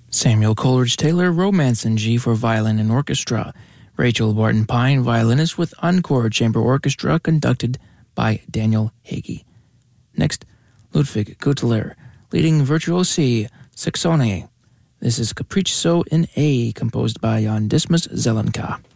Samuel Coleridge-Taylor, Romance in G for Violin and Orchestra. Rachel Barton Pine, violinist with Encore Chamber Orchestra, conducted by Daniel Hagee. Next, Ludwig Gutler, leading virtuosi, Saxony. This is Capriccio in A, composed by Jan Dismas Zelenka.